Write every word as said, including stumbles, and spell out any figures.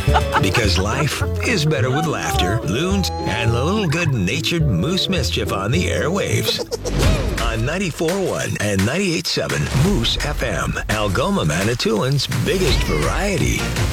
Because life is better with laughter, loons, and a little good-natured moose mischief on the airwaves. On ninety-four point one and ninety-eight point seven Moose F M, Algoma, Manitoulин's biggest variety.